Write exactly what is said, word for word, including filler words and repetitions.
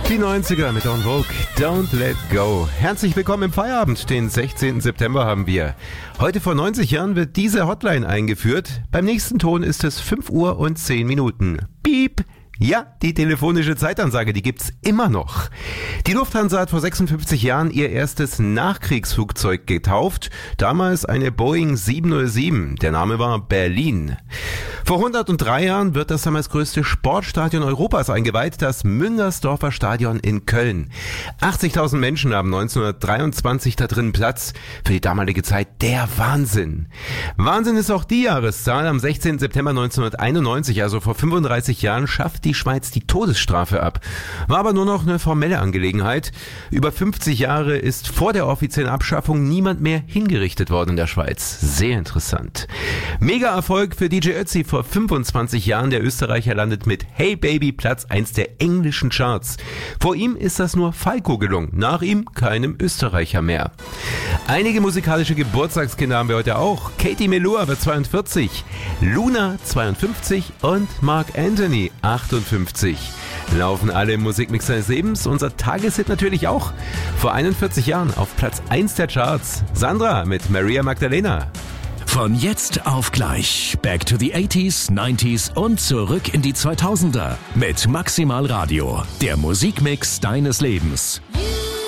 Die neunziger mit En Vogue, Don't Let Go. Herzlich willkommen im Feierabend. Den sechzehnten September haben wir. Heute vor neunzig Jahren wird diese Hotline eingeführt. Beim nächsten Ton ist es fünf Uhr und zehn Minuten. Piep! Ja, die telefonische Zeitansage, die gibt's immer noch. Die Lufthansa hat vor sechsundfünfzig Jahren ihr erstes Nachkriegsflugzeug getauft. Damals eine Boeing sieben null sieben. Der Name war Berlin. Vor hundertdrei Jahren wird das damals größte Sportstadion Europas eingeweiht, das Müngersdorfer Stadion in Köln. achtzigtausend Menschen haben neunzehnhundertdreiundzwanzig da drin Platz. Für die damalige Zeit der Wahnsinn. Wahnsinn ist auch die Jahreszahl. Am sechzehnten September neunzehnhunderteinundneunzig, also vor fünfunddreißig Jahren, schafft die Schweiz die Todesstrafe ab. War aber nur noch eine formelle Angelegenheit. Über fünfzig Jahre ist vor der offiziellen Abschaffung niemand mehr hingerichtet worden in der Schweiz. Sehr interessant. Mega-Erfolg für D J Ötzi vor fünfundzwanzig Jahren. Der Österreicher landet mit Hey Baby Platz eins der englischen Charts. Vor ihm ist das nur Falco gelungen. Nach ihm keinem Österreicher mehr. Einige musikalische Geburtstagskinder haben wir heute auch. Katie Melua wird zweiundvierzig, Luna zweiundfünfzig und Mark Anthony achtundfünfzig. Laufen alle im Musikmix seines Lebens. Unser Tageshit natürlich auch. Vor einundvierzig Jahren auf Platz eins der Charts. Sandra mit Maria Magdalena. Von jetzt auf gleich. Back to the achtziger, neunziger und zurück in die zweitausender. Mit Maximal Radio. Der Musikmix deines Lebens.